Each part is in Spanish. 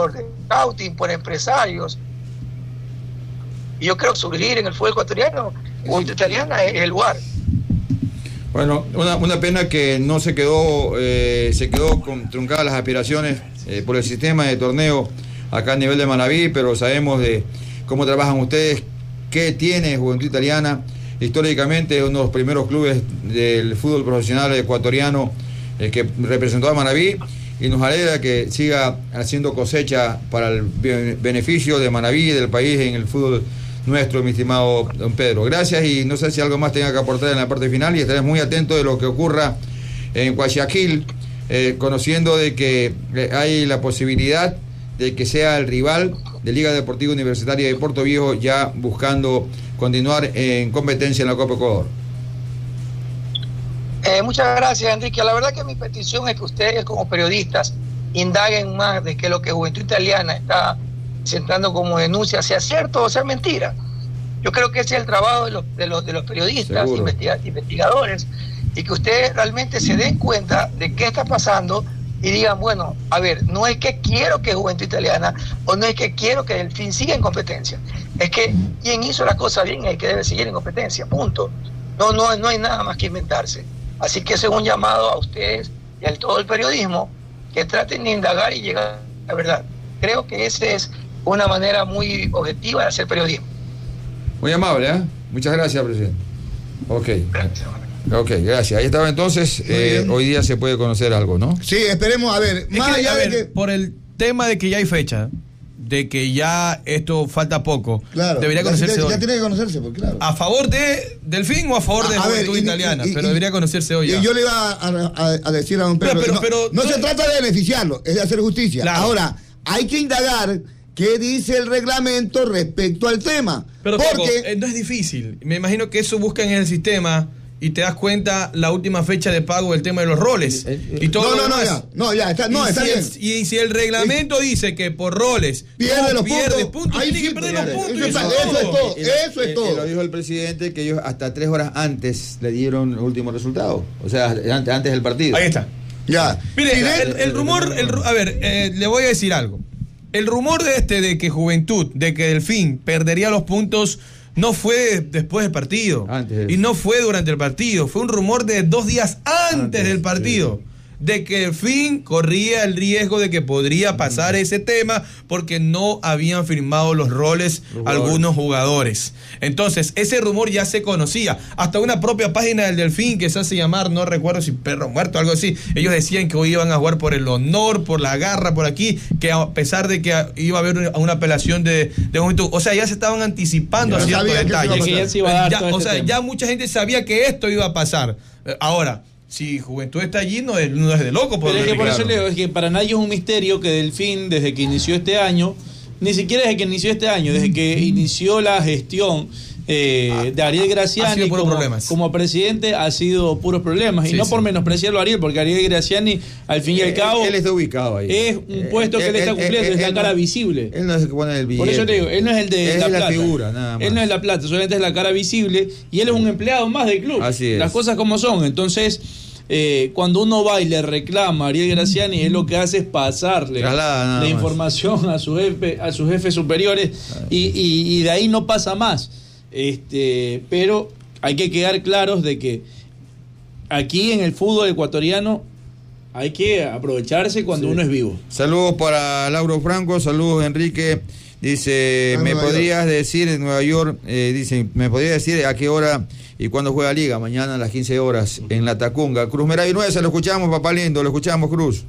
de scouting, por empresarios. Y yo creo que surgir en el fútbol ecuatoriano, Juventud Italiana es el lugar. Bueno, una pena que no se quedó con truncadas las aspiraciones por el sistema de torneo acá a nivel de Manabí, pero sabemos de cómo trabajan ustedes, qué tiene Juventud Italiana. Históricamente uno de los primeros clubes del fútbol profesional ecuatoriano que representó a Manabí, y nos alegra que siga haciendo cosecha para el beneficio de Manabí y del país en el fútbol nuestro, mi estimado don Pedro. Gracias, y no sé si algo más tenga que aportar en la parte final, y estaremos muy atentos de lo que ocurra en Guayaquil, conociendo de que hay la posibilidad de que sea el rival de Liga Deportiva Universitaria de Puerto Viejo, ya buscando continuar en competencia en la Copa Ecuador. Muchas gracias, Enrique. La verdad que mi petición es que ustedes como periodistas indaguen más de que lo que Juventud Italiana está presentando como denuncia sea cierto o sea mentira. Yo creo que ese es el trabajo de los periodistas, investigadores, y que ustedes realmente se den cuenta de qué está pasando y digan, bueno, a ver, no es que quiero que Juventud Italiana o no es que quiero que Delfín siga en competencia, es que quien hizo las cosas bien es el que debe seguir en competencia, punto. No hay nada más que inventarse. Así que ese es un llamado a ustedes y a todo el periodismo, que traten de indagar y llegar a la verdad. Creo que esa es una manera muy objetiva de hacer periodismo. Muy amable, ¿eh? Muchas gracias, presidente. Ok, gracias. Ahí estaba entonces. Hoy día se puede conocer algo, ¿no? Sí, esperemos, a ver. Más allá de que... Por el tema de que ya hay fecha, de que ya esto falta poco, claro, debería conocerse hoy. Ya tiene que conocerse, porque claro. ¿A favor de Delfín o a favor de Juventud Italiana? Pero debería conocerse hoy ya. Yo le iba a decir a don Pedro, pero no se trata de beneficiarlo, es de hacer justicia. Claro. Ahora, hay que indagar qué dice el reglamento respecto al tema. Pero porque no es difícil. Me imagino que eso buscan en el sistema y te das cuenta la última fecha de pago del tema de los roles. Y todo está bien. Y si el reglamento dice que por roles pierde puntos, ahí tiene que perder los puntos. Eso es todo. Lo dijo el presidente, que ellos hasta 3 horas antes le dieron el último resultado. O sea, antes del partido. Ahí está. Ya. Mire, el rumor, a ver, le voy a decir algo. El rumor de que Juventud, de que Delfín perdería los puntos, no fue después del partido. Y no fue durante el partido. Fue un rumor de 2 días antes del partido. Sí. De que Delfín corría el riesgo de que podría pasar ese tema porque no habían firmado los roles algunos jugadores. Entonces, ese rumor ya se conocía. Hasta una propia página del Delfín que se hace llamar, no recuerdo si Perro Muerto o algo así, ellos decían que hoy iban a jugar por el honor, por la garra, por aquí, que a pesar de que iba a haber una apelación de Juventud. O sea, ya se estaban anticipando ciertos detalles. Ya mucha gente sabía que esto iba a pasar. Ahora, si Juventud está allí, no es de loco. Pero es que por eso le digo, es que para nadie es un misterio que Delfín, desde que inició este año, ni siquiera desde que inició este año, desde que inició la gestión de Ariel Graciani como presidente, ha sido puros problemas. Y no por menospreciarlo a Ariel, porque Ariel Graciani, al fin y al cabo, él está ubicado ahí. Es un puesto que él está cumpliendo, es la cara visible. Él no es el que pone el billete. Por eso te digo, él no es el de la plata. Figura, nada más. Él no es la plata, solamente es la cara visible, y él es un empleado más del club. Así es. Las cosas como son. Entonces, cuando uno va y le reclama a Ariel Graciani, él lo que hace es pasarle la información a sus jefes superiores, y de ahí no pasa más. Pero hay que quedar claros de que aquí en el fútbol ecuatoriano hay que aprovecharse cuando uno es vivo. Saludos para Lauro Franco, saludos Enrique. Dice, ¿me podrías decir en Nueva York? Dice, ¿me podrías decir a qué hora y cuándo juega Liga? Mañana a las 15 horas en La Tacunga. Cruz Meray Nueza, lo escuchamos, papá lindo, lo escuchamos, Cruz.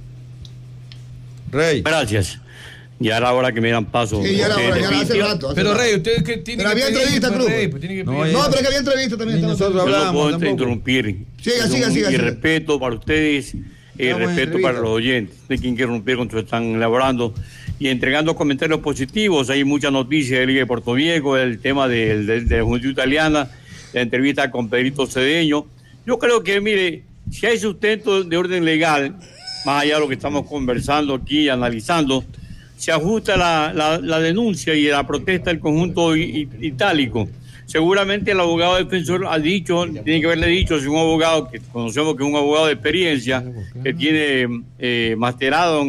Rey. Gracias. Ya era hora que me dieran paso. Sí, ya era hora, ya hace rato. Pero Rey, usted que tiene. Pero había entrevista, Cruz. Pues tiene que no, pero que había entrevista también. Nosotros hablamos. Yo no puedo interrumpir. Siga. Y respeto para ustedes, y respeto para los oyentes. No hay que interrumpir cuando están elaborando y entregando comentarios positivos. Hay muchas noticias de Liga de Puerto Viejo, el tema de la Juventud Italiana, la entrevista con Pedrito Cedeño. Yo creo que, mire, si hay sustento de orden legal, más allá de lo que estamos conversando aquí, analizando, se ajusta la denuncia y la protesta del conjunto itálico. Seguramente el abogado defensor ha dicho, tiene que haberle dicho, si un abogado que conocemos que es un abogado de experiencia, que tiene masterado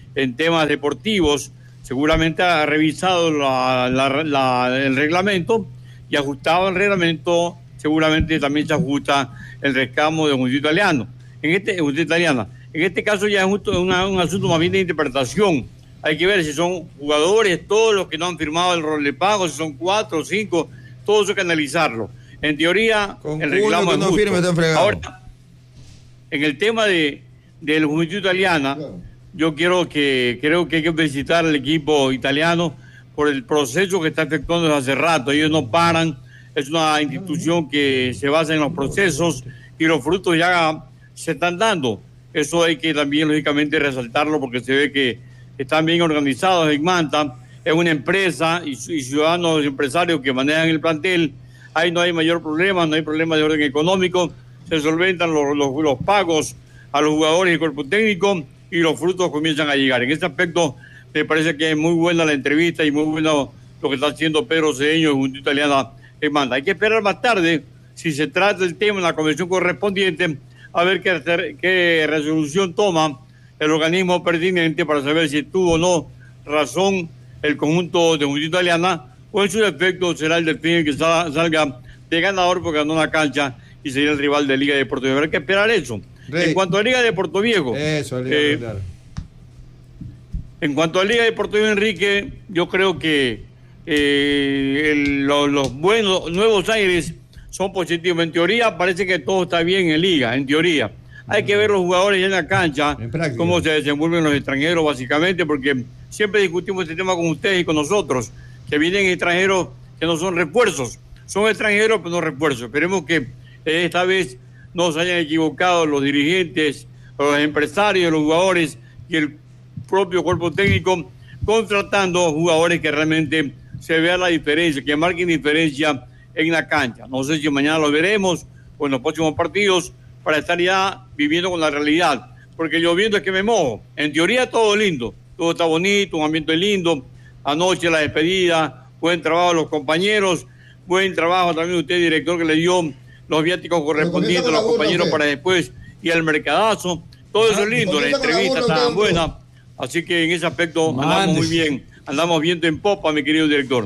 en temas deportivos, seguramente ha revisado el reglamento y ajustado el reglamento, seguramente también se ajusta el reclamo de justicia italiana. En este caso ya es un asunto más bien de interpretación. Hay que ver si son jugadores, todos los que no han firmado el rol de pago, si son 4 o 5, todo eso hay que analizarlo. En teoría, el reclamo es justo. Ahora, en el tema de la juventud italiana, yo creo que hay que felicitar al equipo italiano por el proceso que está efectuando desde hace rato. Ellos no paran, es una institución que se basa en los procesos y los frutos ya se están dando. Eso hay que también, lógicamente, resaltarlo porque se ve que están bien organizados en Manta. Es una empresa y ciudadanos y empresarios que manejan el plantel. Ahí no hay mayor problema, no hay problema de orden económico. Se solventan los pagos a los jugadores y el cuerpo técnico y los frutos comienzan a llegar. En este aspecto me parece que es muy buena la entrevista y muy bueno lo que está haciendo Pedro Cedeño de Juventud Italiana en Manta. Hay que esperar más tarde, si se trata del tema en la convención correspondiente, a ver qué resolución toma el organismo pertinente para saber si tuvo o no razón el conjunto de Juventud Italiana, o en su defecto será el Delfín el que salga de ganador porque ganó la cancha y sería el rival de Liga de Puerto Viejo. Habrá que esperar eso. En cuanto a Liga de Puerto Viejo, en cuanto a Liga de Puerto Viejo, Enrique, yo creo que los buenos nuevos aires son positivos. En teoría parece que todo está bien en Liga, en teoría. Hay que ver los jugadores ya en la cancha, cómo se desenvuelven los extranjeros básicamente, porque siempre discutimos este tema con ustedes y con nosotros, que vienen extranjeros que no son refuerzos, son extranjeros pero no refuerzos. Esperemos que esta vez no se hayan equivocado los dirigentes, los empresarios, los jugadores y el propio cuerpo técnico, contratando jugadores que realmente se vea la diferencia, que marquen diferencia en la cancha. No sé si mañana lo veremos o en los próximos partidos, para estar ya viviendo con la realidad, porque lloviendo es que me mojo. En teoría todo lindo, todo está bonito, un ambiente lindo. Anoche la despedida, buen trabajo a los compañeros, buen trabajo también usted, director, que le dio los viáticos correspondientes a los compañeros para después y al mercadazo. Todo eso es lindo, la entrevista está buena, así que en ese aspecto andamos muy bien, andamos viento en popa, mi querido director.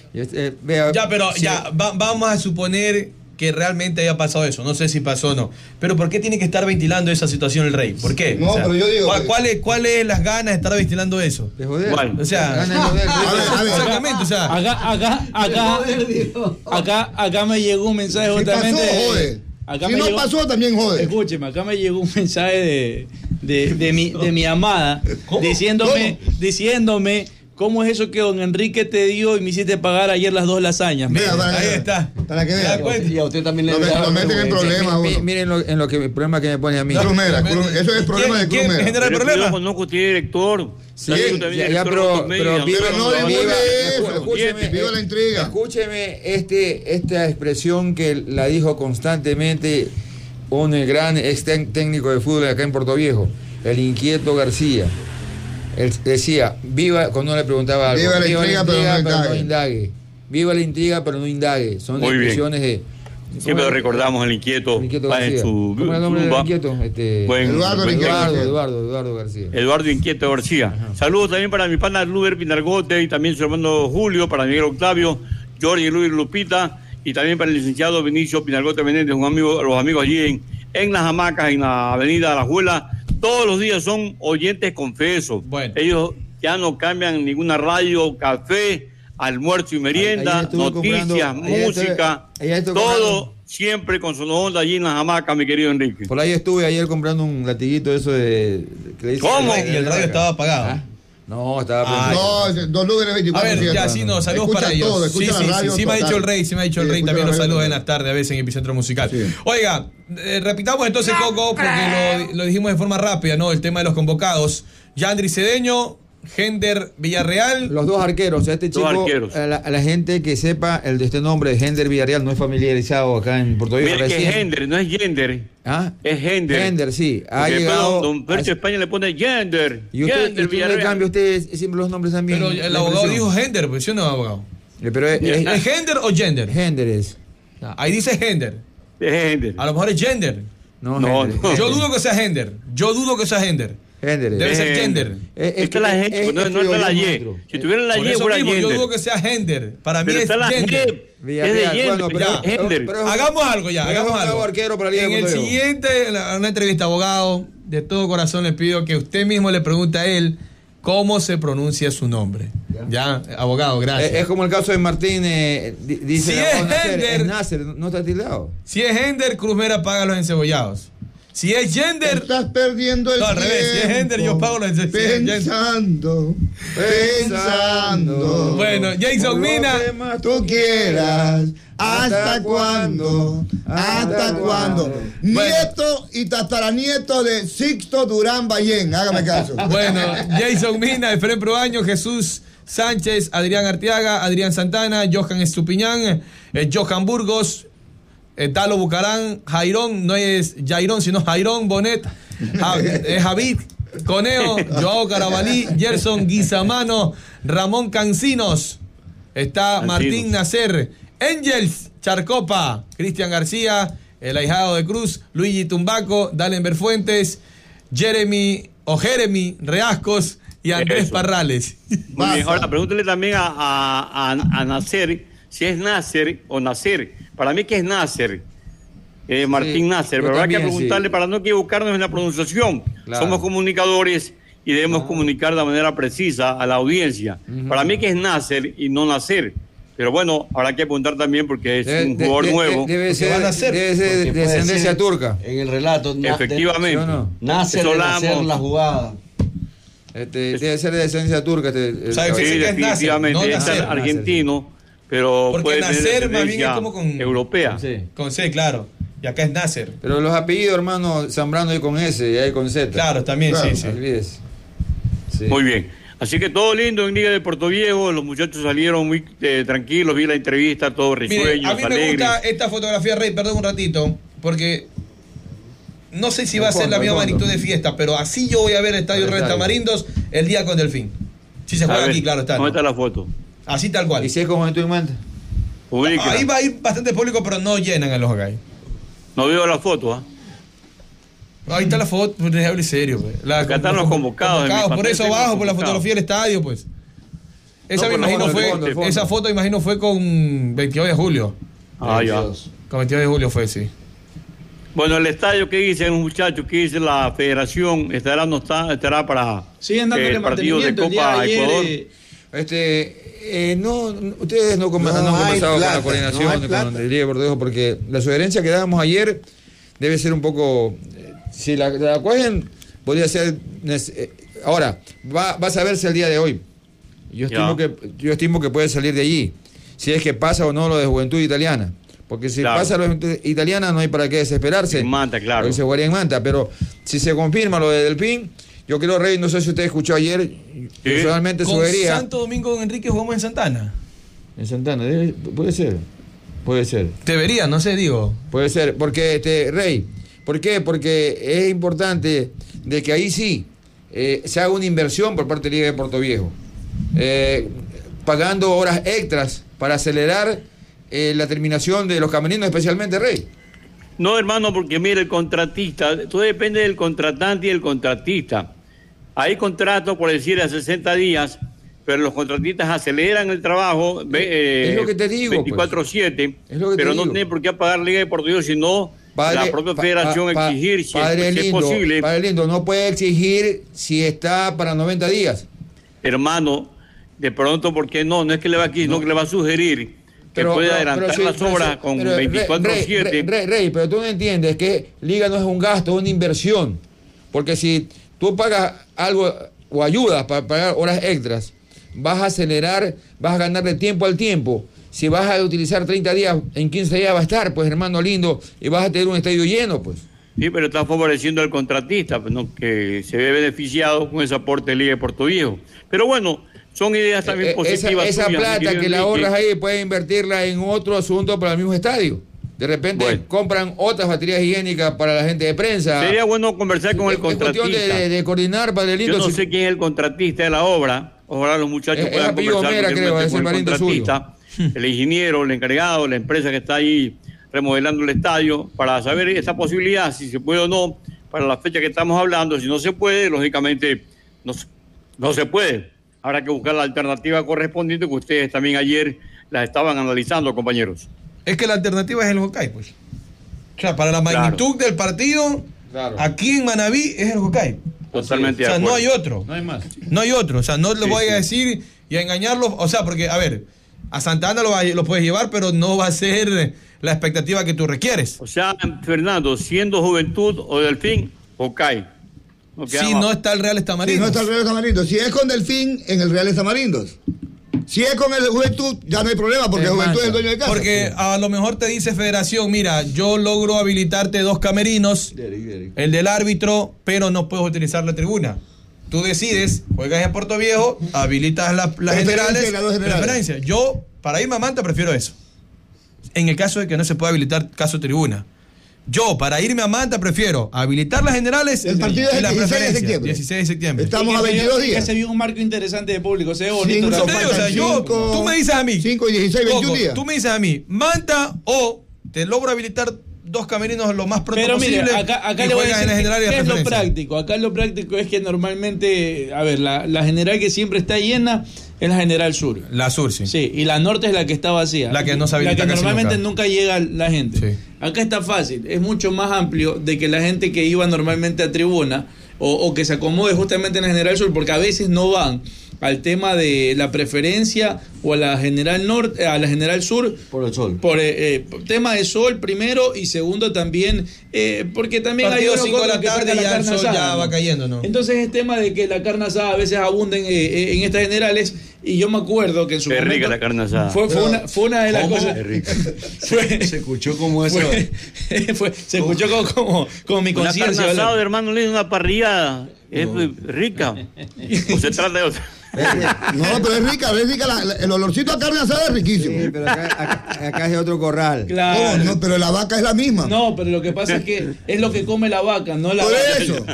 Vamos a suponer que realmente haya pasado eso, no sé si pasó o no, pero ¿por qué tiene que estar ventilando esa situación el Rey? ¿Por qué? No, pero yo digo, ¿cuál es las ganas de estar ventilando eso? De joder. O sea, exactamente, o sea, acá me llegó un mensaje justamente. Pasó, jode. Si no pasó, también jode. Escúcheme, acá me llegó un mensaje de mi amada diciéndome ¿cómo es eso que don Enrique te dio y me hiciste pagar ayer las 2 lasañas? Ahí está. Para que vea. Y a usted también le lo meten en problemas. Miren el problema que me pone a mí. Crumera, eso es el problema de Crumera. ¿Quién genera el problema? Yo conozco a usted, director. Sí, pero no viva la intriga. Escúcheme esta expresión que la dijo constantemente un gran ex técnico de fútbol acá en Puerto Viejo, el inquieto García. Él decía, cuando uno le preguntaba algo, viva la intriga, pero no indague. Viva la intriga, pero no indague. Son muy expresiones de... Siempre lo recordamos, el inquieto. García. ¿Cómo es el nombre del inquieto? Eduardo García. Eduardo Inquieto García. Ajá. Saludos también para mi pana Luber Pinargote y también su hermano Julio, para Miguel Octavio, Jorge Luis Lupita y también para el licenciado Vinicio Pinargote Menéndez, los amigos allí en las hamacas, en la avenida Alajuela. Todos los días son oyentes confesos. Bueno. Ellos ya no cambian ninguna radio, café, almuerzo y merienda, noticias, música, todo siempre con su onda allí en las hamacas, mi querido Enrique. Por ahí estuve ayer comprando un latiguito de eso de... Que dice ¿cómo? Y el radio estaba apagado. ¿Ah? No, estaba prendido. No, 2 lugares 24. A ver, ya sí, no, saludos para ellos. Todo, sí, me ha dicho el Rey, también los saludos en las tardes, a veces en Epicentro Musical. Sí. Oiga, repitamos entonces, Coco, porque lo dijimos de forma rápida, ¿no? El tema de los convocados. Yandri Cedeño, Hender Villarreal. Los 2 arqueros. Este chico, a la gente que sepa de este nombre, Hender Villarreal, no es familiarizado acá en Puerto Rico. Mira que es Hender, no es Gender. ¿Ah? Es Hender. Hender, sí. Ha llegado... Don Percho España le pone Gender. Y usted le cambia siempre los nombres también. Pero el abogado dijo Hender, pues yo no abogado. Pero ¿Es Hender o Gender? Hender es. Ahí dice Hender. Es Hender. A lo mejor es Gender. No. Yo dudo que sea Hender. Debe ser gender. Esta es la G, no es la Y. Si tuviera la Y, fuera gender. Yo dudo que sea gender. Para mí es gender. Es de gender. Hagamos algo ya, hagamos algo. En el siguiente, una entrevista, abogado, de todo corazón le pido que usted mismo le pregunte a él cómo se pronuncia su nombre. Ya, abogado, gracias. Es como el caso de Martín, dice si es gender, es Nasser, no está tildado. Si es gender, Cruz Mera paga los encebollados. Si es gender, estás perdiendo el tiempo. Al revés, si es gender, yo pago los encebollados. Pensando. Bueno, Jason Mina, tú quieras. ¿Hasta cuándo? ¿Hasta cuándo? Nieto y tataranieto de Sixto Durán Ballén, hágame caso. Bueno, Jason Mina, Efraín Proaño, Jesús Sánchez, Adrián Arteaga, Adrián Santana, Johan Estupiñán, Johan Burgos, Talo Bucarán, Jairón, no es Jairón, sino Jairón Bonet, Javid Coneo, Joao Carabalí, Gerson Guizamano, Ramón Cancinos, está Martín Nacer, Angels Charcopa, Cristian García, el ahijado de Cruz, Luigi Tumbaco, Dalenber Fuentes, Jeremy Reascos y Andrés Parrales. Muy bien, ahora pregúntele también a Nacer si es Nasser o Nacer. Para mí que es Nasser, Martín Nasser, pero habrá que preguntarle para no equivocarnos en la pronunciación. Claro. Somos comunicadores y debemos comunicar de manera precisa a la audiencia. Para mí que es Nasser y no Nacer. Pero bueno, habrá que apuntar también porque es un jugador nuevo. Debe ser de descendencia turca. En el relato. Efectivamente. Nace de hacer la jugada. Debe ser de descendencia turca. Sí, definitivamente. Es argentino, pero porque puede Nacer más bien es como con europea. Con C, claro. Y acá es Nasser. Pero los apellidos, hermano, Zambrano y con S y ahí con Z. Claro, también, claro, sí. Olvídese. Sí. Muy bien. Así que todo lindo en Liga de Puerto Viejo, los muchachos salieron muy tranquilos, vi la entrevista, todos risueños, a mí me gusta esta fotografía, Rey, perdón un ratito, porque no sé si va a ser la misma magnitud de fiesta, pero así yo voy a ver el Estadio Rey Tamarindos el día con Delfín. Si se juega aquí, claro está. ¿Dónde está la foto? Así tal cual. ¿Y si es como en tu Manta? Ahí va a ir bastante público, pero no llenan a los acá. No veo la foto, Ahí está la foto, es serio. Pues. Acá están los convocados. Por eso abajo, por la fotografía del estadio, pues. Esa esa foto, imagino, fue con 22 de julio. Ya. Con 22 de julio fue, sí. Bueno, el estadio, ¿qué dice un muchacho? ¿Qué dice la federación? ¿Estará para el partido de Copa Ecuador? Ustedes no han conversado con la coordinación con el Liga de Puerto Viejo, porque la sugerencia que dábamos ayer debe ser un poco... Si la cogen, podría ser... Ahora, va a saberse el día de hoy. Yo estimo que puede salir de allí. Si es que pasa o no lo de Juventud Italiana. Porque si pasa lo de Juventud Italiana, no hay para qué desesperarse. En Manta, claro. Porque se jugaría en Manta. Pero si se confirma lo de Delfín, yo creo, Rey, no sé si usted escuchó ayer, personalmente sugería... ¿Con Santo Domingo Enrique jugamos en Santana? En Santana, puede ser. Debería, no sé, digo. Puede ser, porque, Rey... ¿Por qué? Porque es importante de que ahí sí se haga una inversión por parte de la Liga de Puerto Viejo, pagando horas extras para acelerar la terminación de los camerinos, especialmente, Rey. No, hermano, porque mire, el contratista, todo depende del contratante y el contratista. Hay contratos, por decir, a 60 días, pero los contratistas aceleran el trabajo es lo que te digo, 24/7, pero no tienen por qué pagar Liga de Puerto Viejo, sino... la propia federación exigir si es posible. Padre Lindo, no puede exigir si está para 90 días. Hermano, de pronto, ¿por qué no? No es que le va a exigir, no que le va a sugerir que puede adelantar las obras con 24/7. Rey, pero tú no entiendes que Liga no es un gasto, es una inversión. Porque si tú pagas algo o ayudas para pagar horas extras, vas a acelerar, vas a ganarle tiempo al tiempo. Si vas a utilizar 30 días, en 15 días va a estar, pues, hermano lindo, y vas a tener un estadio lleno, pues. Sí, pero está favoreciendo al contratista, pues, ¿no? Que se ve beneficiado con ese aporte de Liga de Puerto Viejo. Pero bueno, son ideas también positivas. Esa plata que la ahorras ahí, puedes invertirla en otro asunto para el mismo estadio. De repente compran otras baterías higiénicas para la gente de prensa. Sería bueno conversar con el contratista. Es cuestión de coordinar, padre lindo. Yo no sé quién es el contratista de la obra. Ojalá los muchachos puedan conversar con el contratista. El ingeniero, el encargado, la empresa que está ahí remodelando el estadio, para saber esa posibilidad, si se puede o no, para la fecha que estamos hablando. Si no se puede, lógicamente no se puede. Habrá que buscar la alternativa correspondiente que ustedes también ayer las estaban analizando, compañeros. Es que la alternativa es el Hokkaido, pues. O sea, para la magnitud del partido, aquí en Manabí es el Hokkaido. Totalmente. O sea, no hay otro. No hay más. No hay otro. O sea, no le voy a decir y a engañarlos. O sea, porque, a ver, a Santa Ana lo puedes llevar, pero no va a ser la expectativa que tú requieres. O sea, Fernando, siendo Juventud o Delfín, Hokkaido. Si no está el Real Tamarindos. Si no está el Real Tamarindos. Si es con Delfín, en el Real Tamarindos. Si es con el Juventud, ya no hay problema, porque Juventud es el dueño de casa. Porque a lo mejor te dice Federación, mira, yo logro habilitarte 2 camerinos, el del árbitro, pero no puedes utilizar la tribuna. Tú decides, juegas en Puerto Viejo, habilitas las generales, preferencia. Yo, para irme a Manta, prefiero eso. En el caso de que no se pueda habilitar caso tribuna. Yo, para irme a Manta, prefiero habilitar las generales. El partido es el 16 de septiembre. 16 de septiembre. Estamos a 22 días. Se vio un marco interesante de público. Se ve bonito. Tú me dices a mí. 5 y 16, 21 días. Tú me dices a mí, Manta o te logro habilitar 2 camerinos lo más pronto posible. Pero mire, acá le voy a decir ¿qué es lo práctico? Acá lo práctico es que normalmente, a ver, la general que siempre está llena es la General Sur. La Sur, sí. Sí, y la Norte es la que está vacía. La que no se habilita. La que normalmente nunca llega la gente. Sí. Acá está fácil, es mucho más amplio de que la gente que iba normalmente a tribuna o que se acomode justamente en la General Sur, porque a veces no van al tema de la preferencia o a la General Norte, a la General Sur por el sol. Por tema de sol primero y segundo también porque también hay 5 de la tarde y ya el sol ya va cayendo, ¿no? Entonces es tema de que la carne asada a veces abunda en estas generales y yo me acuerdo que en su momento rica la carne asada. Fue una de las cosas. Es rica. Se escuchó como eso. Se escuchó como mi conciencia. Una carne asada, hermano, una parrilla es rica. ¿O se trata de otra? No, pero es rica, el olorcito a carne asada es riquísimo. Sí, pero acá es otro corral. Claro. No, pero la vaca es la misma. No, pero lo que pasa es que es lo que come la vaca, no la Por vaca. Por eso.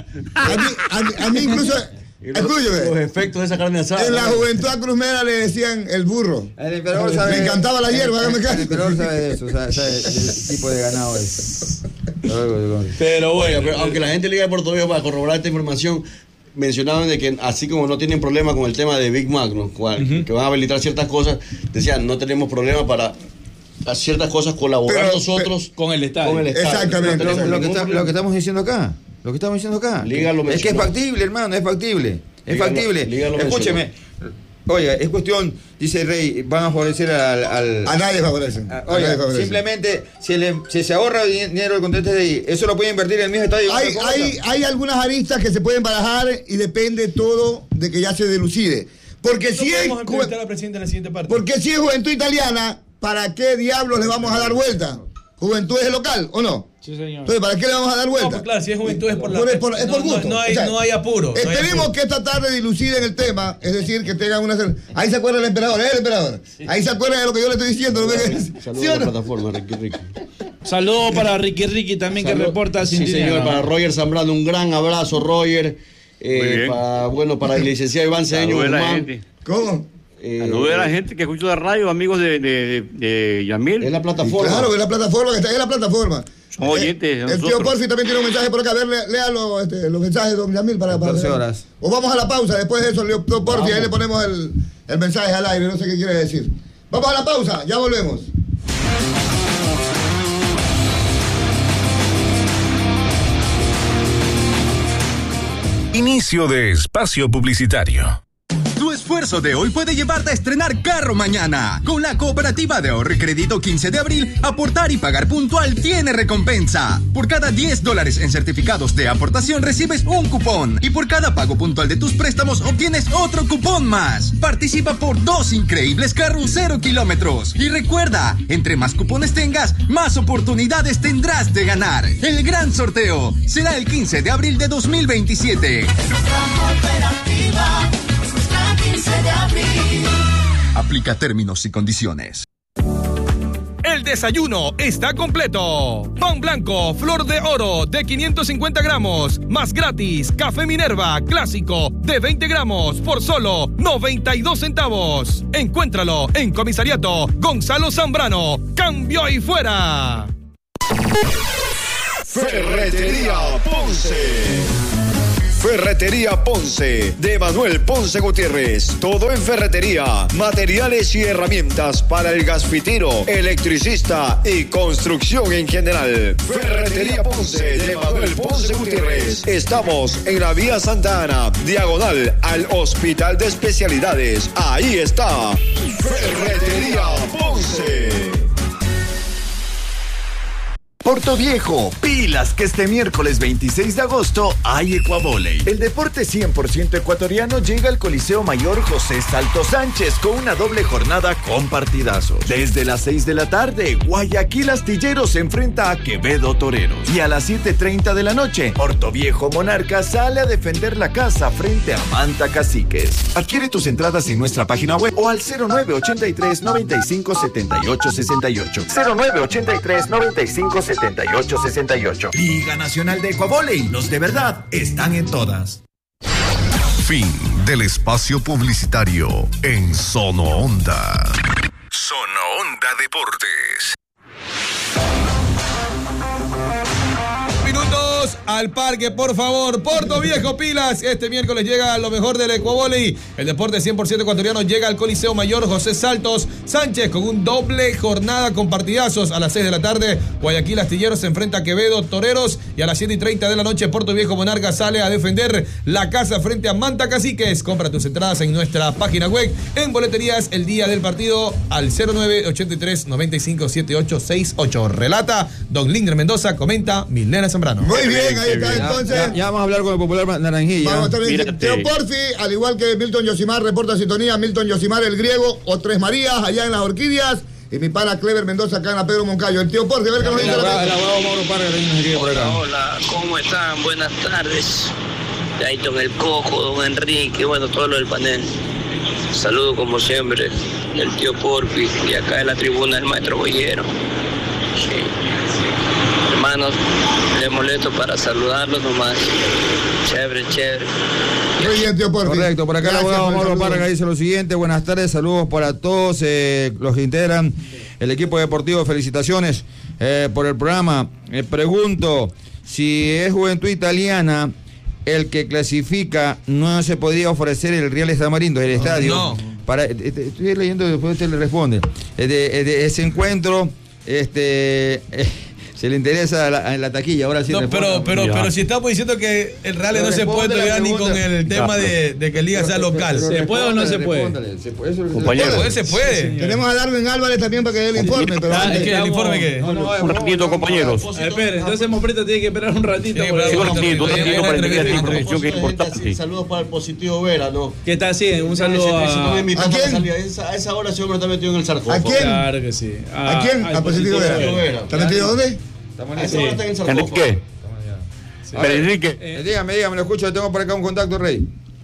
A mí incluso... Escúcheme. Los efectos de esa carne asada. En la juventud a Cruz Mera le decían el burro. El emperador sabe. Me encantaba la hierba, hágame caso. El emperador sabe de eso, sabe del tipo de ganado es. Pero bueno, pero aunque la gente le diga de Puerto Viejo para corroborar esta información, mencionaban de que así como no tienen problema con el tema de Big Mac, ¿no? Que van a habilitar ciertas cosas, decían no tenemos problema para a ciertas cosas colaborar nosotros con el Estado. Exactamente. Lo que estamos diciendo acá. Lo que estamos diciendo acá. Es que es factible, hermano, es factible. Es factible. Escúcheme. Oiga, es cuestión, dice el Rey, van a favorecer al a nadie favorecen. Oiga, simplemente si se ahorra dinero el contrato de ahí, eso lo puede invertir en el mismo estadio. Hay algunas aristas que se pueden barajar y depende todo de que ya se delucide. Porque si es Juventud Italiana, ¿para qué diablos le vamos a dar vuelta? ¿Juventud es el local o no? Sí, señor. Entonces, ¿para qué le vamos a dar vuelta? No, pues claro, si es Juventud es por gusto. No hay apuro. Esperemos que esta tarde diluciden el tema, es decir, que tengan una... Ahí se acuerda el emperador, el emperador. Sí. Ahí se acuerda de lo que yo le estoy diciendo. Saludos a la plataforma, Ricky. Saludos para Ricky también. Saludos, que reporta sin sí, señor, para Roger Zambrano, un gran abrazo, Roger. Para el licenciado Iván Cedeño Guzmán. ¿Cómo? Saludos a la gente que escucha la radio, amigos de Yamil. Es la plataforma. Claro, es la plataforma que está en la plataforma. Son oyentes. El tío Porfi también tiene un mensaje por acá. A ver, léalo los mensajes de don Yamil para 12 horas. O vamos a la pausa. Después de eso, el tío Porfi, ahí le ponemos el mensaje al aire. No sé qué quiere decir. Vamos a la pausa, ya volvemos. Inicio de espacio publicitario. Tu esfuerzo de hoy puede llevarte a estrenar carro mañana. Con la Cooperativa de Ahorro y Crédito 15 de abril, aportar y pagar puntual tiene recompensa. Por cada $10 en certificados de aportación recibes un cupón. Y por cada pago puntual de tus préstamos obtienes otro cupón más. Participa por 2 increíbles carros 0 kilómetros. Y recuerda, entre más cupones tengas, más oportunidades tendrás de ganar. El gran sorteo será el 15 de abril de 2027. Cooperativa. 15 de abril. Aplica términos y condiciones. El desayuno está completo. Pan blanco, flor de oro de 550 gramos. Más gratis, café Minerva clásico de 20 gramos por solo 92 centavos. Encuéntralo en Comisariato Gonzalo Zambrano. Cambio y fuera. Ferretería Ponce. Ferretería Ponce, de Manuel Ponce Gutiérrez. Todo en ferretería, materiales y herramientas para el gasfitero, electricista y construcción en general. Ferretería Ponce, de Manuel Ponce Gutiérrez. Estamos en la vía Santa Ana, diagonal al Hospital de Especialidades. Ahí está, Ferretería Ponce. Portoviejo, pilas que este miércoles 26 de agosto hay Ecuavóley. El deporte 100% ecuatoriano llega al Coliseo Mayor José Salto Sánchez con una doble jornada con partidazos. Desde las 6 de la tarde, Guayaquil Astilleros se enfrenta a Quevedo Toreros. Y a las 7:30 de la noche, Portoviejo Monarca sale a defender la casa frente a Manta Caciques. Adquiere tus entradas en nuestra página web o al 0983 95 78 68. 0983 95 78 68. Liga Nacional de Ecuavóley. Los de verdad están en todas. Fin del espacio publicitario en Sono Onda. Sono Onda Deportes. Minutos al parque, por favor. Portoviejo, pilas. Este miércoles llega lo mejor del Ecuavóley. El deporte 100% ecuatoriano llega al Coliseo Mayor José Saltos Sánchez con un doble jornada con partidazos. A las 6 de la tarde, Guayaquil Astilleros se enfrenta a Quevedo Toreros. Y a las 7:30 de la noche, Portoviejo Monarca sale a defender la casa frente a Manta Caciques. Compra tus entradas en nuestra página web, en boleterías el día del partido al 0983 95 78 68. Relata Don Linder Mendoza, comenta Milena Zambrano. Muy bien, ahí está entonces. Ya vamos a hablar con el popular Naranjilla. Vamos a estar Teo Porfi, al igual que Milton Yosimar, reporta sintonía. Milton Yosimar, el griego, o Tres Marías, allá en las Orquídeas. Y mi pana Clever Mendoza, acá en la Pedro Moncayo. El tío Porfi, a ver qué nos dice. Hola, ¿cómo están? Buenas tardes. Ahí don El Coco, don Enrique, bueno, todo lo del panel. Saludo como siempre del tío Porfi y acá en la tribuna del maestro Boyero. Sí. Hermanos, les molesto para saludarlos nomás. Chévere. Muy bien, tío Porfi. Correcto, por acá el abogado Mauro Párraga dice lo siguiente: buenas tardes, saludos para todos los que integran el equipo deportivo, felicitaciones por el programa. Pregunto, si es Juventud Italiana el que clasifica, ¿no se podría ofrecer el Real Tamarindo, el estadio? No. Estoy leyendo, después usted le responde. De ese encuentro, se le interesa en la taquilla, ahora sí. No, pero si estamos diciendo que el Real no se puede todavía ni con el tema de que el Liga sea local. ¿Se puede o no se puede? Se puede. Tenemos a Darwin Álvarez también para que dé el informe. Pero ¿el informe qué? Un ratito, compañeros. Espera, entonces Mopreta tiene que esperar un ratito. Para entregar esta información que es importante. Saludos para el Positivo Vera, ¿no? ¿Qué está haciendo? Un saludo ¿A quién? A esa hora ese hombre está metido en el sarcófago. ¿A quién? Claro que sí. ¿A quién? A Positivo Vera. ¿Está metido dónde? Enrique. Dígame, lo escucho, tengo por acá un contacto, Rey.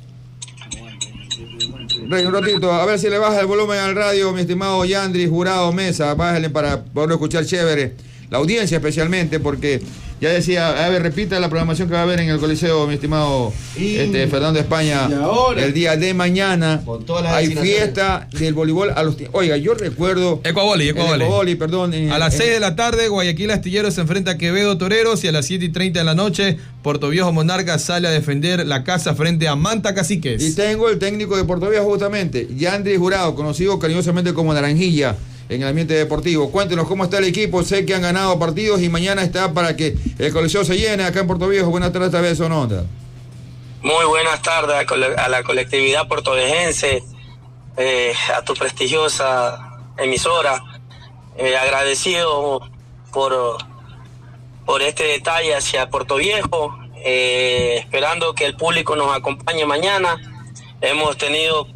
Rey, un ratito, a ver si le baja el volumen al radio, mi estimado Yandri, Jurado, Mesa, bájale para poderlo escuchar chévere. La audiencia especialmente, porque ya decía, a ver, repita la programación que va a haber en el Coliseo, mi estimado Fernando España. El día de mañana hay fiesta del voleibol a los... Oiga, yo recuerdo... Ecuavóley, perdón. A las 6 de la tarde, Guayaquil Astilleros se enfrenta a Quevedo Toreros y a las 7:30 de la noche, Portoviejo Monarca sale a defender la casa frente a Manta Caciques. Y tengo el técnico de Portoviejo justamente, Yandri Jurado, conocido cariñosamente como Naranjilla, en el ambiente deportivo. Cuéntenos cómo está el equipo, sé que han ganado partidos y mañana está para que el Coliseo se llene acá en Portoviejo. Buenas tardes, esta vez Sono Onda. Muy buenas tardes a la colectividad portovejense, a tu prestigiosa emisora. Agradecido por este detalle hacia Portoviejo, esperando que el público nos acompañe mañana. Hemos tenido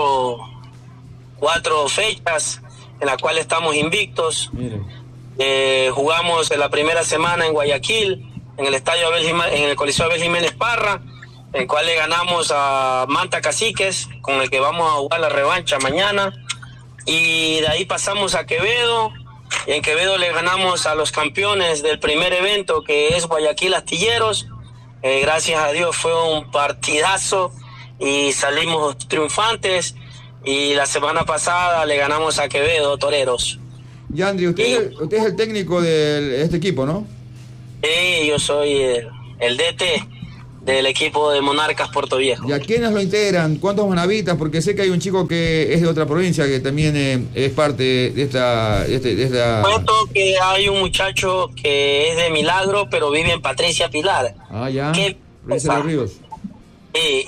cuatro fechas en la cual estamos invictos. Jugamos en la primera semana en Guayaquil, en el estadio en el Coliseo Abel Jiménez Parra, en el cual le ganamos a Manta Caciques, con el que vamos a jugar la revancha mañana, y de ahí pasamos a Quevedo, y en Quevedo le ganamos a los campeones del primer evento, que es Guayaquil Astilleros. Gracias a Dios fue un partidazo y salimos triunfantes. Y la semana pasada le ganamos a Quevedo Toreros. Yandri, usted es el técnico de este equipo, ¿no? Yo soy el DT del equipo de Monarcas Puerto Viejo. ¿Y a quiénes lo integran? ¿Cuántos manavitas? Porque sé que hay un chico que es de otra provincia que también es parte de esta... Cuento que hay un muchacho que es de Milagro, pero vive en Patricia Pilar. Ya. Provincia de los Ríos. Sí,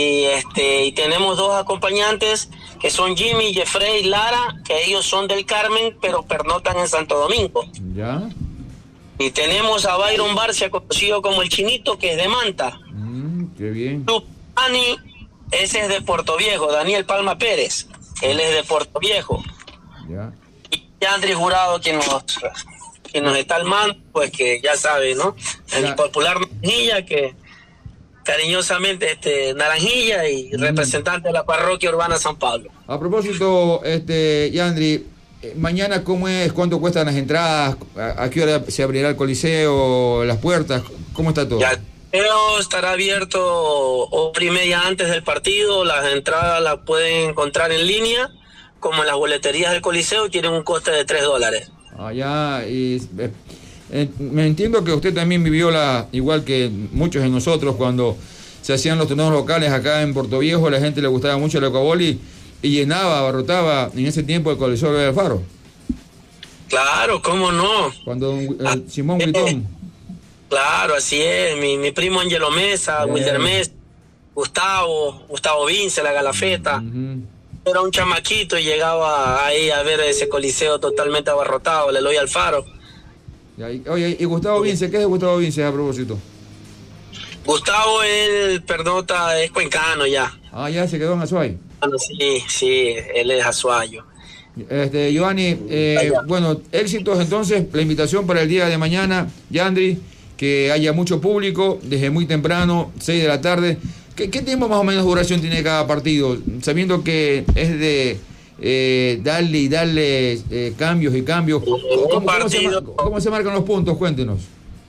y tenemos 2 acompañantes que son Jimmy, Jeffrey y Lara, que ellos son del Carmen, pero pernotan en Santo Domingo. Ya. Y tenemos a Byron Barcia, conocido como el Chinito, que es de Manta. Qué bien. Dani, ese es de Puerto Viejo. Daniel Palma Pérez, él es de Puerto Viejo. Ya. Y Andrés Jurado, quien nos está al mando, pues que ya sabe, ¿no? El popular Naranjilla, que cariñosamente Naranjilla y representante de la parroquia urbana San Pablo. A propósito, Yandri, mañana, ¿cómo es? ¿Cuánto cuestan las entradas? ¿A qué hora se abrirá el Coliseo? ¿Las puertas? ¿Cómo está todo? Ya, el Coliseo estará abierto 1:30 antes del partido. Las entradas las pueden encontrar en línea, como en las boleterías del Coliseo, tienen un coste de $3. Ya, y me entiendo que usted también vivió igual que muchos de nosotros, cuando se hacían los torneos locales acá en Puerto Viejo, la gente le gustaba mucho el Ecuaboli y llenaba, abarrotaba en ese tiempo el Coliseo del Faro. Claro, cómo no. Cuando Simón Gritón. Claro, así es. Mi primo Angelo Mesa, Wilder Mesa, Gustavo Vince, la Galafeta. Era un chamaquito y llegaba ahí a ver ese Coliseo totalmente abarrotado, el Eloy Alfaro. Oye, ¿y Gustavo Vince? ¿Qué es Gustavo Vince a propósito? Gustavo, él pernota, es cuencano ya. Ya se quedó en Azuay. Sí, él es azuayo. Giovanni, bueno, éxitos entonces, la invitación para el día de mañana, Yandri, que haya mucho público, desde muy temprano, 6 de la tarde. ¿Qué tiempo más o menos duración tiene cada partido? Sabiendo que es de darle cambios y cambios. ¿Cómo se marcan los puntos? Cuéntenos.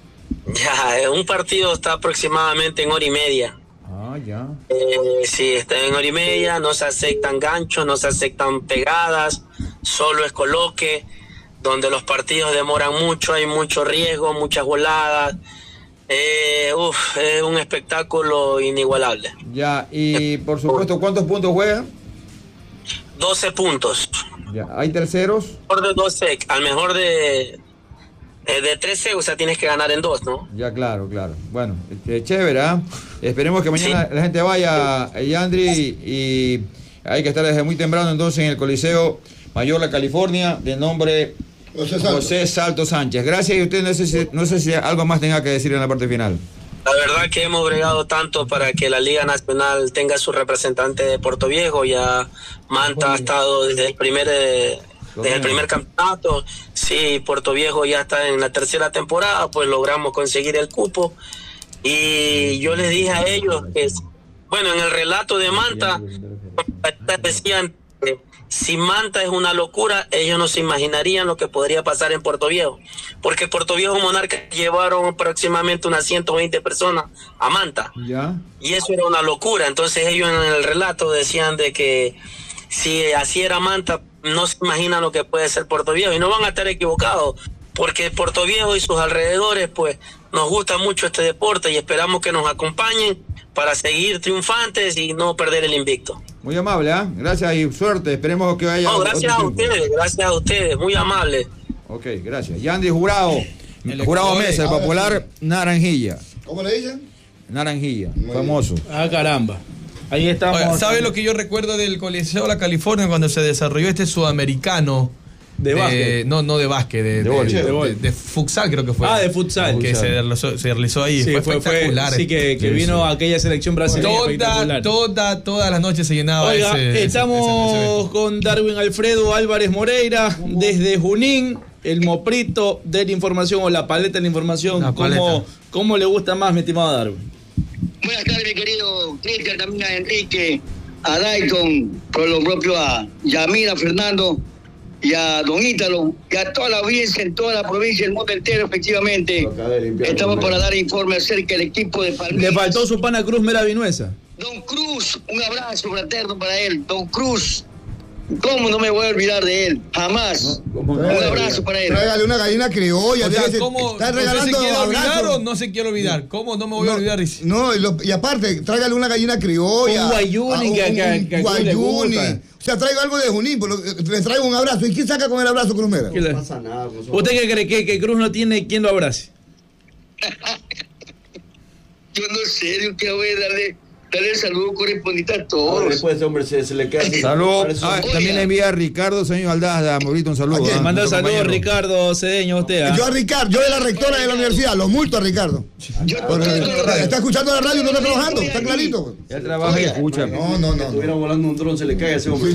Ya, un partido está aproximadamente en 1:30. Ya. Sí, está en 1:30, no se aceptan ganchos, no se aceptan pegadas, solo es coloque, donde los partidos demoran mucho, hay mucho riesgo, muchas voladas. Es un espectáculo inigualable. Ya, y por supuesto, ¿cuántos puntos juegan? 12 puntos. Ya, ¿hay terceros? Al mejor de 12, al mejor de 13, o sea, tienes que ganar en 2, ¿no? Ya, claro. Bueno, chévere, ¿eh? Esperemos que mañana la gente vaya, Yandri, y hay que estar desde muy temprano entonces en el Coliseo Mayor La California, de nombre José Salto Sánchez. Gracias, y usted no sé si algo más tenga que decir en la parte final. La verdad que hemos bregado tanto para que la Liga Nacional tenga su representante de Puerto Viejo. Ya Manta ha estado desde el primer campeonato. Sí, Puerto Viejo ya está en la tercera temporada, pues logramos conseguir el cupo. Y yo les dije a ellos que, bueno, en el relato de Manta, decían que si Manta es una locura, ellos no se imaginarían lo que podría pasar en Puerto Viejo. Porque Puerto Viejo Monarcas llevaron aproximadamente unas 120 personas a Manta. ¿Ya? Y eso era una locura. Entonces ellos en el relato decían de que si así era Manta, no se imaginan lo que puede ser Puerto Viejo. Y no van a estar equivocados, porque Puerto Viejo y sus alrededores, pues, nos gusta mucho este deporte y esperamos que nos acompañen para seguir triunfantes y no perder el invicto. Muy amable, ¿eh? Gracias y suerte. Esperemos que vaya. No, gracias a ustedes, muy amable. Ok, gracias. Yandri Jurado, Jurado Mesa, el popular Naranjilla. ¿Cómo le dicen? Naranjilla, famoso. Caramba. Ahí estamos. Oiga, ¿sabe lo que yo recuerdo del Coliseo La California cuando se desarrolló este sudamericano? De básquet. No de básquet, de futsal creo que fue. De futsal. Que se realizó ahí. Sí, fue espectacular. Sí, que vino aquella selección brasileña. Todas las noches se llenaba. Oiga, estamos con Darwin Alfredo Álvarez Moreira desde Junín, el moprito de la información o la paleta de la información. ¿Cómo le gusta más, mi estimado Darwin? Buenas tardes, mi querido Cristian, también a Enrique, a Dayton, por lo propio a Yamira, Fernando y a Don Ítalo y a toda la audiencia en toda la provincia, el mundo entero, efectivamente. Estamos para dar informe acerca del equipo de Palmeiras. Le faltó su pana Cruz Mera Vinuesa. Don Cruz, un abrazo fraterno para él. Don Cruz, ¿Cómo no me voy a olvidar de él? Jamás. Un abrazo para él. Tráigale una gallina criolla. O sea, ¿cómo está regalando no se quiere olvidar abrazos? o no se quiere olvidar? ¿Cómo no me voy a olvidar? No, y aparte, tráigale una gallina criolla. Un guayuni que guayuni. O sea, traigo algo de Junín, le traigo un abrazo. ¿Y quién saca con el abrazo, Cruz Mera? No pasa nada. ¿Usted qué cree? ¿Que Cruz no tiene quien lo abrace? Yo no sé, yo quiero darle el saludo correspondiente a todos. Después ese hombre se le queda así. Saludos. También le envía a Ricardo Cedeño Aldaz, Maurito, un saludo. Manda un saludo a Ricardo Cedeño, usted. Yo de la rectora de la universidad, los multo a Ricardo. Está escuchando la radio, no está trabajando, está clarito. Ya trabaja y escucha. No. Estuviera volando un dron, se le cae a ese hombre.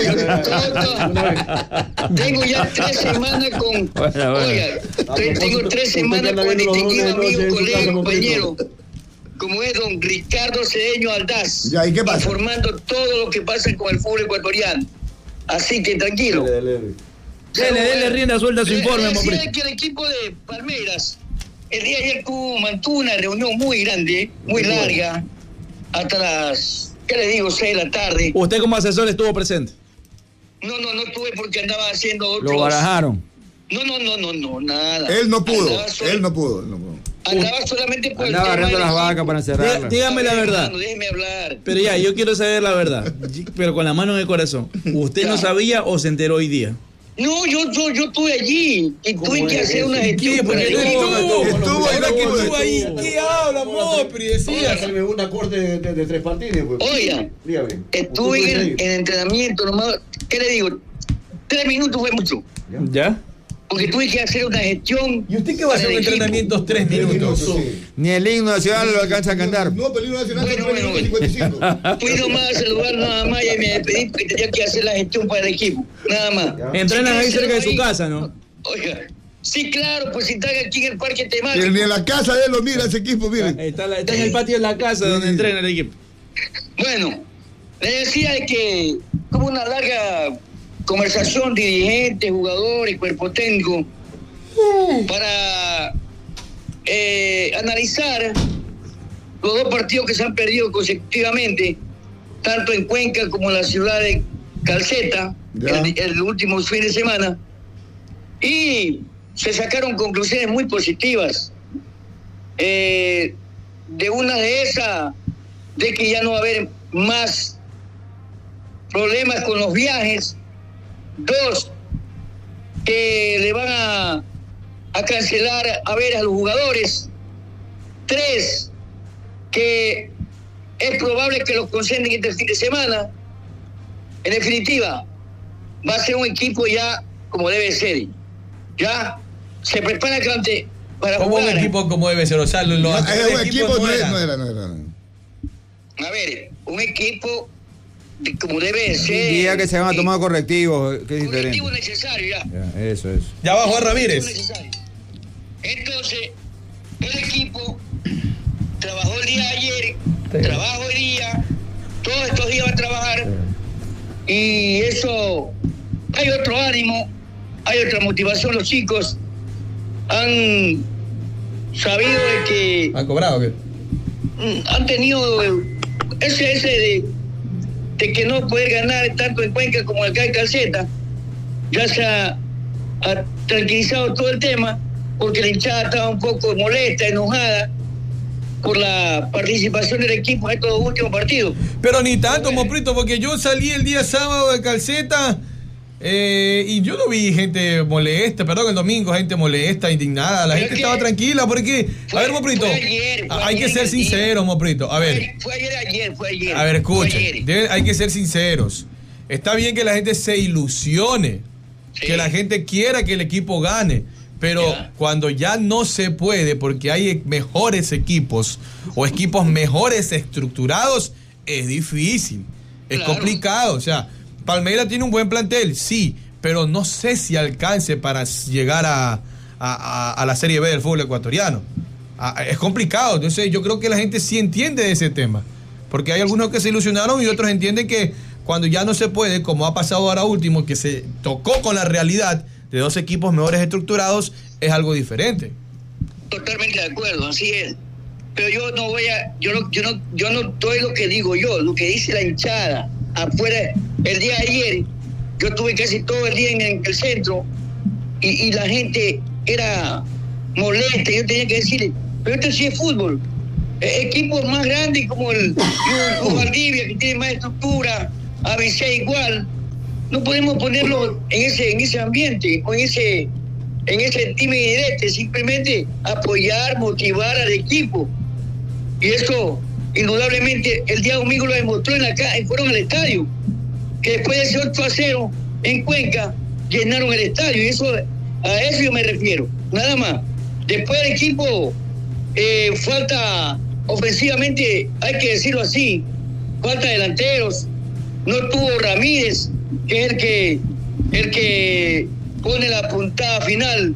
Tengo ya 3 semanas con... Oiga, tengo 3 semanas con el distinguido amigo, colega, compañero, como es don Ricardo Cedeño Aldaz, ¿y qué pasa? informando todo lo que pasa con el fútbol ecuatoriano. Así que tranquilo. Dele rienda suelta a su informe, decía que el equipo de Palmeiras el día de ayer mantuvo una reunión muy grande, muy larga, hasta las, ¿qué le digo?, 6 de la tarde. ¿Usted como asesor estuvo presente? No estuve porque andaba haciendo otros... ¿Lo barajaron? No, nada. Él no pudo. Andaba solamente por andaba agarrando las vacas para encerrarlas. Dígame la verdad. Déjeme hablar. Pero ya, yo quiero saber la verdad. Pero con la mano en el corazón. ¿Usted no sabía o se enteró hoy día? No, yo estuve allí y tuve que hacer una gestión para el estuvo ahí. ¿Qué habla, Mopri? Decía. Una corte de 3 partidos. Pues. Oiga, estuve en entrenamiento nomás. ¿Qué le digo? 3 minutos fue mucho. ¿Ya? Porque tuve que hacer una gestión. ¿Y usted qué va a hacer en entrenamientos 3 minutos? Ni el himno nacional lo alcanza a cantar. No, pero el himno nacional bueno. 55. Fui nomás a saludar nada más y me despedí porque tenía que hacer la gestión para el equipo. Nada más. Entrenan ahí cerca de su casa, ¿no? Oiga. Sí, claro, pues si están aquí en el parque temático. Ni en la casa de él lo mira ese equipo, miren. Está en el patio de la casa donde entrena el equipo. Bueno, le decía que como una larga conversación, dirigentes, jugadores, cuerpo técnico, para analizar los 2 partidos que se han perdido consecutivamente, tanto en Cuenca como en la ciudad de Calceta, el último fin de semana, y se sacaron conclusiones muy positivas. De una de esas, de que ya no va a haber más problemas con los viajes. 2, que le van a cancelar a ver a los jugadores. 3, que es probable que los concentren este fin de semana. En definitiva, va a ser un equipo ya como debe ser. Ya se prepara para como jugar. Un equipo como debe ser. O sea, un equipo no era. A ver, un equipo como debe ser. El día que se van a tomar correctivos, que es diferente. Correctivo necesario ya. Eso. Ya va Juan Ramírez. Entonces, el equipo trabajó el día de ayer, trabaja hoy día, todos estos días va a trabajar, y eso, hay otro ánimo, hay otra motivación. Los chicos han sabido de que... ¿Han cobrado qué? Han tenido ese de que no poder ganar tanto en Cuenca como acá en Calceta. Ya se ha tranquilizado todo el tema, porque la hinchada estaba un poco molesta, enojada por la participación del equipo en estos últimos partidos. Pero ni tanto, Moprito, porque yo salí el día sábado de Calceta y yo no vi gente molesta, el domingo, gente molesta, indignada. La gente estaba tranquila, porque... A ver, Moprito, hay que ser sinceros, Moprito. A ver. Fue ayer. A ver, escuchen, hay que ser sinceros. Está bien que la gente se ilusione, que la gente quiera que el equipo gane, pero cuando ya no se puede, porque hay mejores equipos o equipos mejores estructurados, es difícil, es complicado. O sea, Palmeiras tiene un buen plantel, sí, pero no sé si alcance para llegar a la Serie B del fútbol ecuatoriano. Es complicado. Entonces yo creo que la gente sí entiende de ese tema, porque hay algunos que se ilusionaron y otros entienden que cuando ya no se puede, como ha pasado ahora último, que se tocó con la realidad de 2 equipos mejores estructurados, es algo diferente. Totalmente de acuerdo, así es. Pero yo no voy a, yo no doy lo que digo yo, lo que dice la hinchada afuera. El día de ayer yo estuve casi todo el día en el centro y la gente era molesta. Yo tenía que decirle, pero esto sí es fútbol. Equipos más grandes como el Valdivia, que tiene más estructura, ABC igual, no podemos ponerlo en ese ambiente, o en ese time y direte, simplemente apoyar, motivar al equipo. Y eso, indudablemente, el día domingo lo demostró fueron al estadio, que después de ese 8-0 en Cuenca, llenaron el estadio, y a eso yo me refiero, nada más. Después del equipo, falta ofensivamente, hay que decirlo así, falta delanteros, no tuvo Ramírez, que es el que pone la puntillada final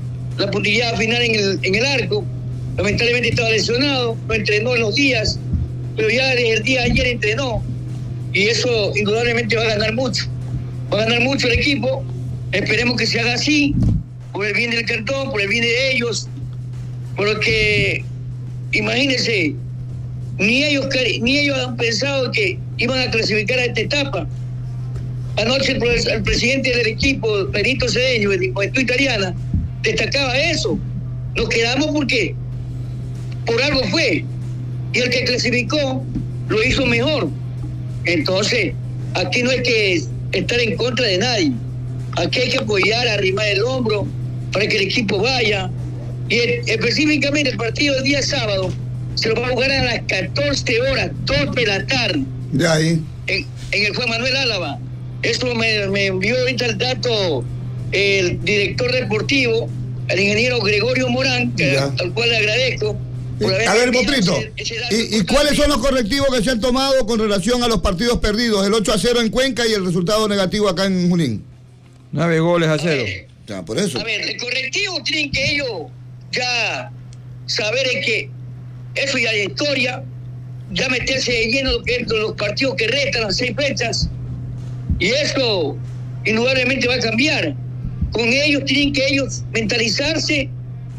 en el arco. Lamentablemente estaba lesionado, no entrenó en los días, pero ya desde el día de ayer entrenó, y eso indudablemente va a ganar mucho el equipo. Esperemos que se haga así, por el bien del Cantón, por el bien de ellos, porque imagínense, ni ellos han pensado que iban a clasificar a esta etapa. Anoche el presidente del equipo, Benito Cedeño, de Juventud Italiana, destacaba eso. Nos quedamos porque por algo fue, y el que clasificó lo hizo mejor. Entonces, aquí no hay que estar en contra de nadie. Aquí hay que apoyar, arrimar el hombro para que el equipo vaya. Y específicamente el partido del día sábado se lo va a jugar a las 14 horas, 2 de la tarde. De ahí. En el Juan Manuel Álava. Esto me envió ahorita el dato el director deportivo, el ingeniero Gregorio Morán, al cual le agradezco. A ver, Motrito, ¿y cuáles son los correctivos que se han tomado con relación a los partidos perdidos? El 8-0 en Cuenca y el resultado negativo acá en Junín. 9 goles a 0. Ya, por eso. A ver, el correctivo tienen que ellos ya saber que eso ya es historia, ya meterse de lleno los partidos que restan, las 6 fechas, y eso indudablemente va a cambiar. Con ellos tienen que ellos mentalizarse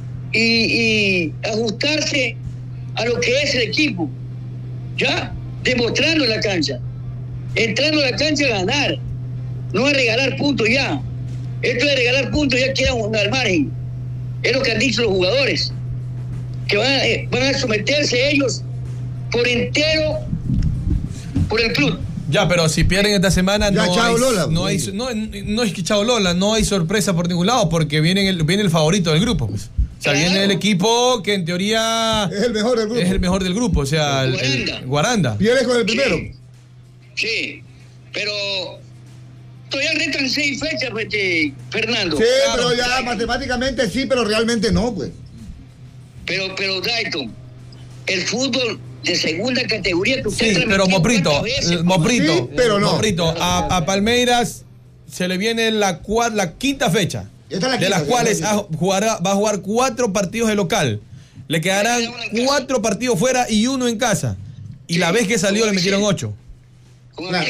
y ajustarse a lo que es el equipo, ya demostrando en la cancha, entrando a la cancha a ganar, no a regalar puntos ya. Esto de regalar puntos ya queda al margen. Es lo que han dicho los jugadores, que van a someterse ellos por entero por el club. Ya, pero si pierden esta semana no es que Chao Lola, no hay sorpresa por ningún lado, porque viene el favorito del grupo, pues. O sea, viene el equipo que en teoría es el mejor del grupo. O sea, el Guaranda. Pierde con el primero. Sí, pero todavía restan 6 fechas, Fernando. Sí, claro, pero ya matemáticamente sí, pero realmente no, pues. Pero Dayton, el fútbol de segunda categoría que usted pero Moprito, sí, pero no. Moprito, a Palmeiras se le viene la quinta fecha, de las cuales va a jugar 4 partidos de local. Le quedarán 4 partidos fuera y 1 en casa. Y la vez que salió le metieron 8. Claro.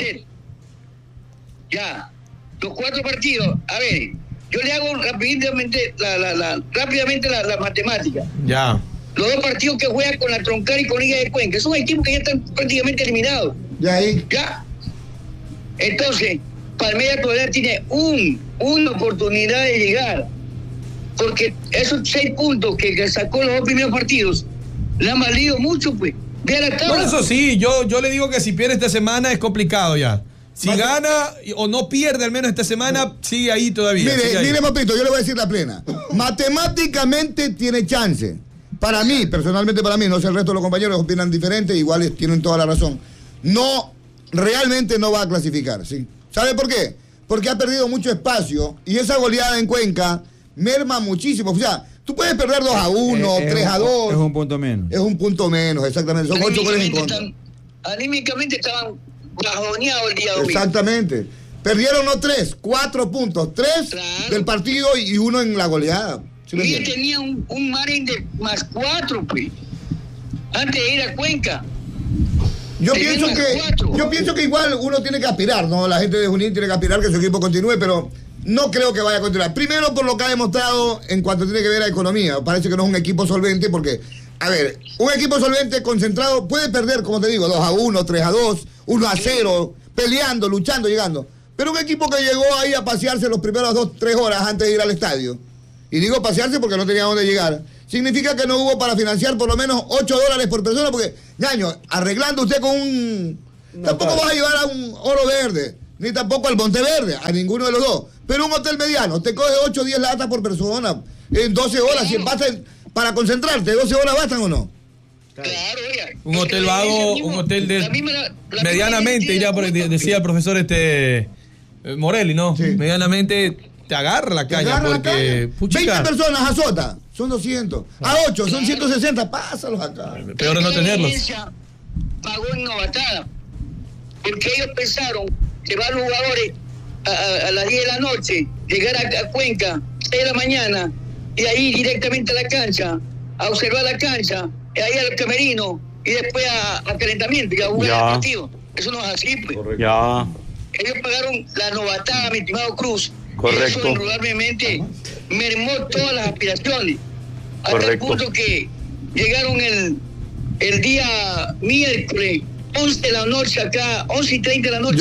Ya, los 4 partidos. A ver, yo le hago rápidamente la matemática. Ya. Los 2 partidos que juegan con la Troncal y con Liga de Cuenca son equipos que ya están prácticamente eliminados. Ya. Entonces, Palmeiras todavía tiene una oportunidad de llegar, porque esos 6 puntos que sacó los 2 primeros partidos le han valido mucho, pues. Vea la tabla. Por eso sí, yo le digo que si pierde esta semana es complicado ya. Si gana o no pierde al menos esta semana, sigue ahí todavía. Mire, Mopito, yo le voy a decir la plena. Matemáticamente tiene chance. Para mí, personalmente para mí, no sé el resto de los compañeros opinan diferente, igual tienen toda la razón. No, realmente no va a clasificar, ¿sí? ¿Sabe por qué? Porque ha perdido mucho espacio y esa goleada en Cuenca merma muchísimo. O sea, tú puedes perder 2-1, 3-2. Es un punto menos. Es un punto menos, exactamente. Son 8 goles en contra. Anímicamente estaban bajoneados el día domingo. Exactamente. Perdieron no 3, 4 puntos. 3 del partido y 1 en la goleada. ¿Sí y tenía un margen de más 4, pues, antes de ir a Cuenca. Yo pienso que igual uno tiene que aspirar, ¿no? La gente de Junín tiene que aspirar que su equipo continúe, pero no creo que vaya a continuar. Primero por lo que ha demostrado en cuanto tiene que ver a economía. Parece que no es un equipo solvente porque, a ver, un equipo solvente concentrado puede perder, como te digo, 2-1, 3-2, 1-0, peleando, luchando, llegando. Pero un equipo que llegó ahí a pasearse los primeros 2-3 horas antes de ir al estadio, y digo pasearse porque no tenía dónde llegar, significa que no hubo para financiar por lo menos $8 por persona, porque, ñaño, arreglando usted con un... Tampoco vas a llevar a un Oro Verde, ni tampoco al Monteverde, a ninguno de los dos. Pero un hotel mediano, te coge 8 o 10 latas por persona, en 12 horas, si bastan, para concentrarte, 12 horas bastan o no. Claro, oiga. Un hotel vago, un hotel de medianamente, ya decía el profesor Morelli, ¿no? Sí. Medianamente te agarra la caña porque... 20 personas a Sota, son 200. A 8, son 160, pásalos acá. Peor es no tenerlos. Pagó en novatada, porque ellos pensaron que van los jugadores a las 10 de la noche, llegar a Cuenca, 6 de la mañana, y ahí directamente a la cancha, a observar la cancha, y ahí al camerino, y después a calentamiento, y a jugar el partido. Eso no es así, pues. Ya. Ellos pagaron la novatada, mi estimado Cruz. Correcto. Eso indudablemente mermó todas las aspiraciones. Hasta el punto que llegaron el día miércoles, 11 de la noche acá, 11:30 de la noche.